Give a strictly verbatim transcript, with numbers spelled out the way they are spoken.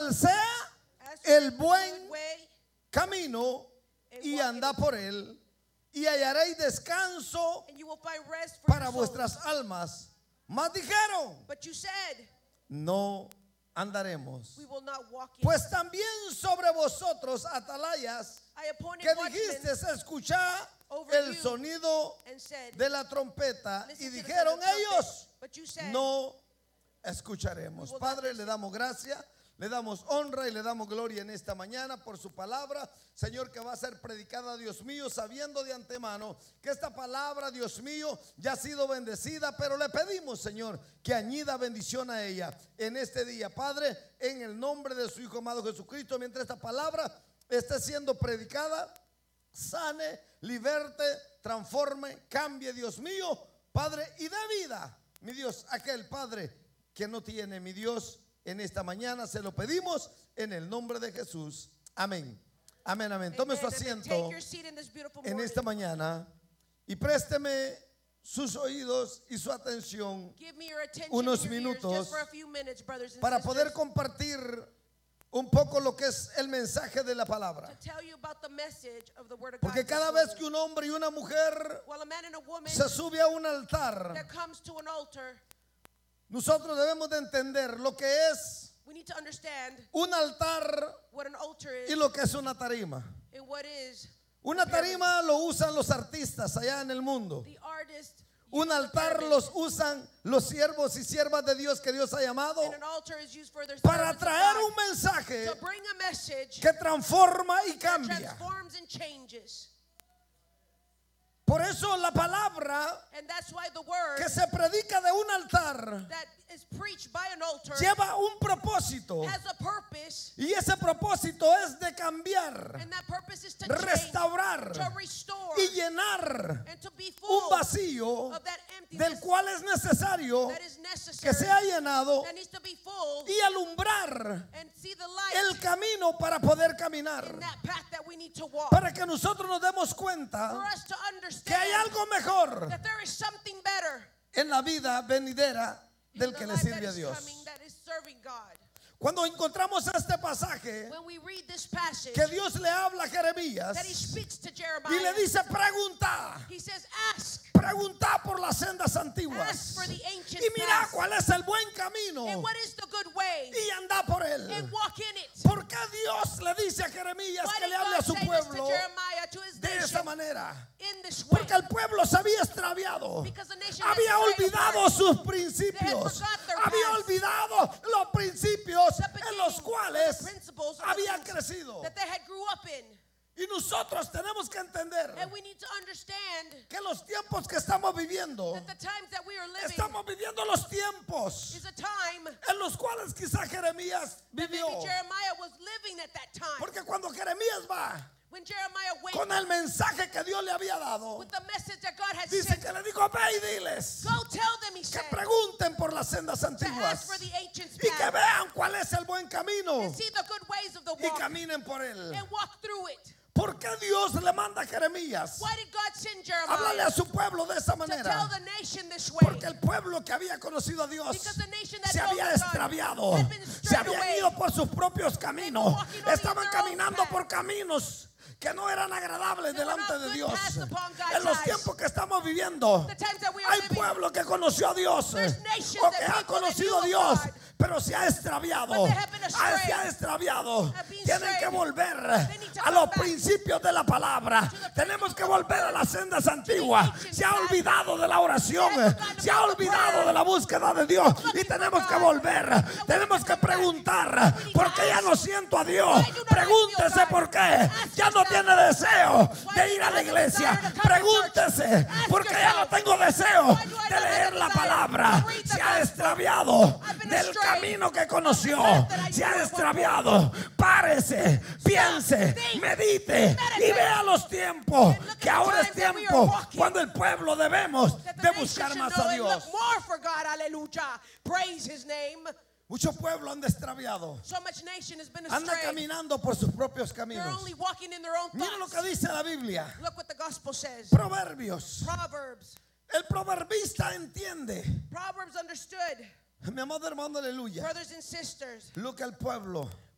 cual sea el buen camino y anda por él, y hallaréis descanso para vuestras almas. Mas dijeron, no andaremos. Pues también sobre vosotros, atalayas, que dijiste escuchar el sonido de la trompeta, y dijeron ellos, no escucharemos. Padre, le damos gracias, le damos honra y le damos gloria en esta mañana por su palabra, Señor, que va a ser predicada, Dios mío, sabiendo de antemano que esta palabra, Dios mío, ya ha sido bendecida, pero le pedimos, Señor, que añida bendición a ella en este día, Padre, en el nombre de su Hijo amado Jesucristo. Mientras esta palabra esté siendo predicada, sane, liberte, transforme, cambie, Dios mío, Padre, y dé vida, mi Dios, aquel Padre que no tiene, mi Dios. En esta mañana se lo pedimos en el nombre de Jesús. Amén. Amén, amén. Tome su asiento en esta mañana y présteme sus oídos y su atención unos minutos para poder compartir un poco lo que es el mensaje de la palabra. Porque cada vez que un hombre y una mujer se sube a un altar, nosotros debemos de entender lo que es un altar y lo que es una tarima. Una tarima lo usan los artistas allá en el mundo. Un altar los usan los siervos y siervas de Dios que Dios ha llamado para traer un mensaje que transforma y cambia. Por eso la palabra que se predica de un altar lleva un propósito, y ese propósito es de cambiar, restaurar y llenar un vacío del cual es necesario que sea llenado y alumbrar el camino para poder caminar, para que nosotros nos demos cuenta que hay algo mejor en la vida venidera del que le sirve a Dios. Cuando encontramos este pasaje que Dios le habla a Jeremías y le dice: pregunta, pregunta por las sendas antiguas y mira cuál es el buen camino y anda por él. ¿Por qué Dios le dice a Jeremías que le hable a su pueblo de esa manera? Porque el pueblo se había extraviado, había olvidado sus principios, había olvidado los principios en los cuales habían crecido. Y nosotros tenemos que entender que los tiempos que estamos viviendo, estamos viviendo los tiempos en los cuales quizá Jeremías vivió. Porque cuando Jeremías va con el mensaje que Dios le había dado, dice que le dijo: ve y diles que pregunten por las sendas antiguas y que vean cuál es el buen camino y caminen por él. ¿Por qué Dios le manda a Jeremías hablarle a su pueblo de esa manera? Porque el pueblo que había conocido a Dios se había extraviado, se habían ido por sus propios caminos, estaban caminando por caminos que no eran agradables delante de Dios. En los tiempos que estamos viviendo, hay pueblo que conoció a Dios o que ha conocido a Dios, pero se ha extraviado, se ha extraviado. Tienen que volver a los principios de la palabra. Tenemos que volver a las sendas antiguas. Se ha olvidado de la oración, se ha olvidado de la búsqueda de Dios, y tenemos que volver. Tenemos que preguntar: ¿por qué ya no siento a Dios? Pregúntese por qué ya no tiene deseo de ir a la iglesia. Pregúntese: ¿por qué ya no tengo deseo de leer la palabra? Se ha extraviado del camino que conoció, se ha extraviado. Párese, piense, medite y vea los tiempos, que ahora es tiempo cuando el pueblo debemos de buscar más a Dios. Muchos pueblos han extraviado, andan caminando por sus propios caminos. Mira lo que dice la Biblia. Proverbios. El proverbista entiende. Mi amado hermano, aleluya, lo que el pueblo